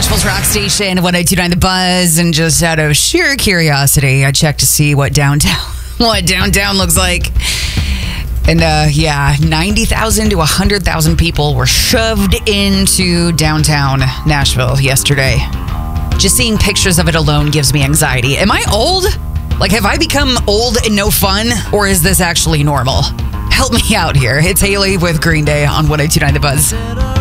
Nashville's rock station, 102.9 The Buzz, and just out of sheer curiosity, I checked to see what downtown looks like. And 90,000 to 100,000 people were shoved into downtown Nashville yesterday. Just seeing pictures of it alone gives me anxiety. Am I old? Like, have I become old and no fun? Or is this actually normal? Help me out here. It's Haley with Green Day on 102.9 The Buzz.